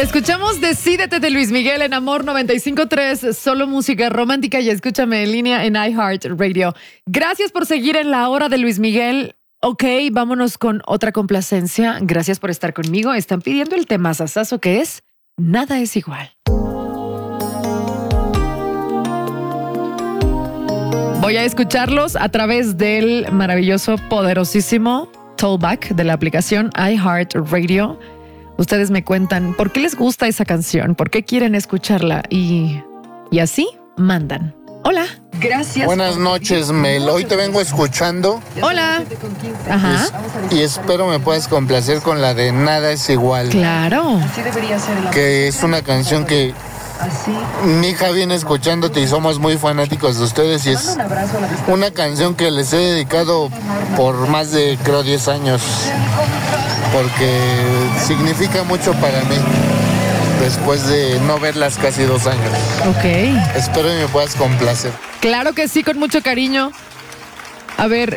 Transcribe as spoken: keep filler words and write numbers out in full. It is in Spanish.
Escuchamos Decídete de Luis Miguel en Amor noventa y cinco punto tres, solo música romántica, y escúchame en línea en iHeartRadio. Gracias por seguir en la hora de Luis Miguel. Ok, vámonos con otra complacencia. Gracias por estar conmigo. Están pidiendo el tema sasazo que es Nada es igual. Voy a escucharlos a través del maravilloso, poderosísimo Tollback de la aplicación iHeartRadio. Ustedes me cuentan por qué les gusta esa canción, por qué quieren escucharla y, y así mandan. Hola. Gracias. Buenas noches, Mel. Hoy te vengo escuchando. Hola. Ajá. Y, y espero me puedas complacer con la de Nada es igual. Claro. Que es una canción que mi hija viene escuchándote y somos muy fanáticos de ustedes. Y es una canción que les he dedicado por más de, creo, diez años. Porque significa mucho para mí. Después de no verlas casi dos años. Ok. Espero que me puedas complacer. Claro que sí, con mucho cariño. A ver,